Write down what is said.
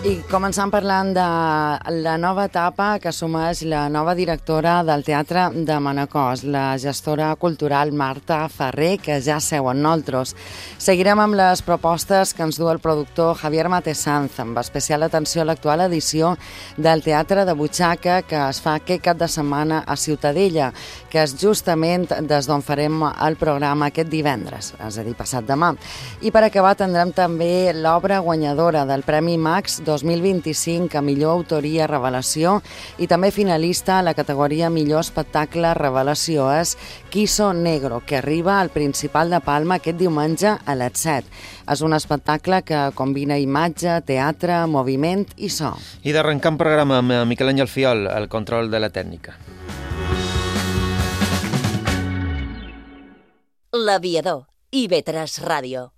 I començant parlant de la nova etapa que assumeix la nova directora del Teatre de Manacor, la gestora cultural Marta Ferrer, que ja seu amb nosaltres. Seguirem amb les propostes que ens du el productor Javier Matesanz, amb especial atenció a l'actual edició del Teatre de Butxaca que es fa aquest cap de setmana a Ciutadella, que és justament des d'on farem el programa aquest divendres, és a dir, passat demà. I per acabar tindrem també l'obra guanyadora del Premi Max 2025 a millor autoria revelació i també finalista a la categoria millor espectacle revelació és Quiso Negro, que arriba al Principal de Palma aquest diumenge a les 7. És un espectacle que combina imatge, teatre, moviment i so. I d'arrencar un programa amb Miquel Àngel Fiol, el control de la tècnica. L'Aviador, IB3 Ràdio.